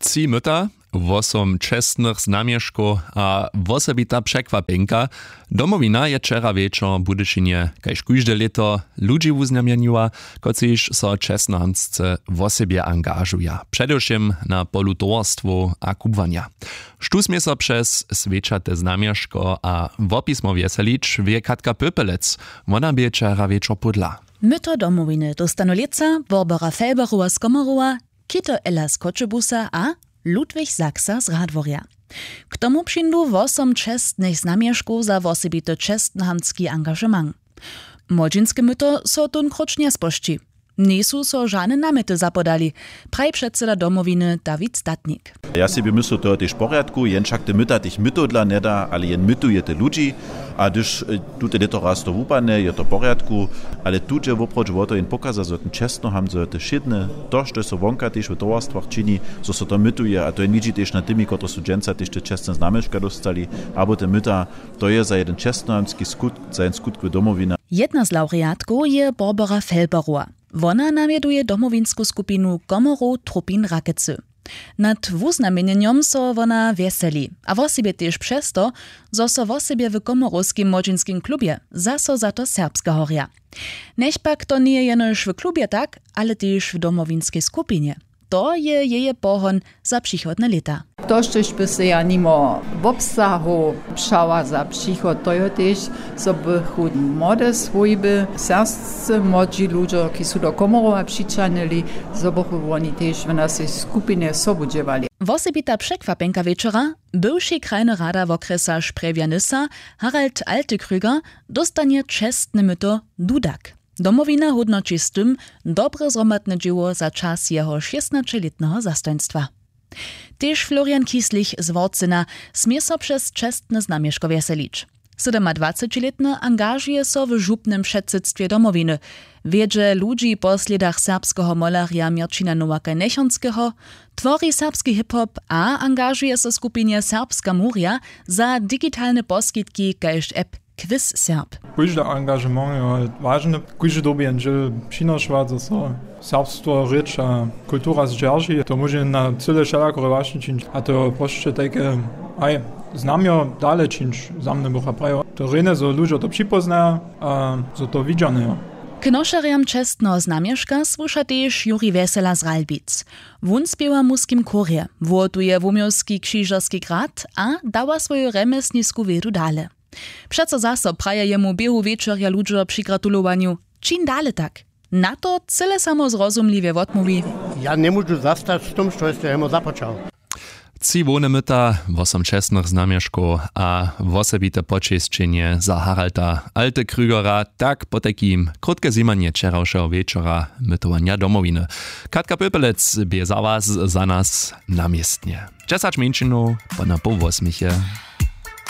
3 myta, 8 czesnych znamieszków a osobita przekwapenka. Domowina je wczera wieczor Budyšinie, kaž kóžde leto ludzi uznamieniła, kociž so czesnohamsce w sobie angażuja. Przedewším na polu towarstwu a kubwania. Štusmie so przez svečate znamieszko a wopismo wieselič wie Katka Pöpelec. Ona bie wczera wieczor podla. Myto domowiny dostanu leca Barbara Felberova z Komorova, Kito Ella z Koczebusa a Ludwig Saksa z Radworja. K tomu přindu 8 čestnych znamieszków za osobito czesnohamtski angażement. Młodzinskie myto so tun krocznie spošči. Niesu so žane namety zapodali, praj předseda domowiny David Statnik. Ja sobie myślę, to jest w porządku, jenczak te myta tych mytodla nie da, ale jen mytuje te ludzi, a gdyż tutaj leto raz to wupane, je to w porządku, ale tu je woproć to jen pokaza, że ten czesno ham, że te szydne, to, że so wonka też w towarstwach czyni, że so to mytuje, a to jen widzi też na tymi, którzy są dżęca też te czesne znamieszka dostali, albo te myta, to jest za jeden czesnohamski skutk, za jeden skutk w domowina. Jedna z laureatków je Barbara Felberova. Wona nawieduje domowinsku skupinu Komorov Trupin Rakecy. Nad wuznamienjeniem so wona weseli, a wosebie też przez to, zo so wosebie w komorowskim młodzinskim klubie zaso za to serbska horia. Nechpak to nie jenoż w klubie tak, ale też w domowinskiej skupinie. To je jeje pohon za przychodne lata. To, coś by się ja nimo w obsahu przała za przychod, to je też, żeby chud młode swojby, serscy młodzi ludzie, którzy są do Komorowa przyczanili, żeby oni też w naszej skupinie sobudziewali. Wosebita przekwapenka wieczora, bywszy krajny rada w okresa Szprewianysa, Harald Altekrüger, dostanie czestne myto Dudak. Domowina hodnoci z tym dobre zromadne dzieło za czas jego 16-letnego zastoństwa. Też Florian Kieslich z Worcyna smie so przez czestne znamieszko weselić. 27-letny angażuje so w żupnym przedsedztwie domowiny. Wiedzie ludzi po sledach serbskiego malaria Mirčina Nowaka-Nechonskiego, tworzy serbski hip-hop a angażuje so skupinie Serbska Muria za digitalne poskitki kaž app Quiz Serb. Każde engagement je ważne. Każdy dobien, że przynoszła, że serbstwo, rzecz a kultura zdrży. To może na cyle wszelako właśnie czynić. A to proszę takie, znamio dalej czynić, za mnie bucha prawo. To ryne, że ludzie to przypoznają, a że to widziane. K nošerjam čestno znamieszka słuša też Juri Wesela z Ralbic. Wun spiewa muskim chorje, wotuje wumiowski krzyżerski grad, a dała swoją remesnisku wiedu dale. Przeco zaso praja jemu biehu wieczorja ludzie przy gratulowaniu. Czym dalej tak? Na to cyle samo zrozumliwie odmówi. Ja nie mogę zastać z tym, co jemu zapoczął. 3 wone myta, 8 czesnych znamieszków a osobite počesćenje za Haralda Altekrügera, tak po takim krótkie zimanie wczorajszego wieczora mytowania domowiny. Katka Pöpelec bie za was, za nas namiestnie. 10 minut po na pół 8.